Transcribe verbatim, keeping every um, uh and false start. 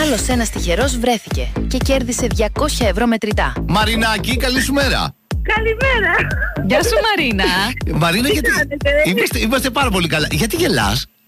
Άλλος ένας τυχερός βρέθηκε και κέρδισε διακόσια ευρώ μετρητά. Μαρινάκη, καλή σου μέρα. Καλημέρα. Γεια σου Μαρίνα. Μαρίνα, γιατί... είμαστε, είμαστε πάρα πολύ καλά. Γιατί γελάς?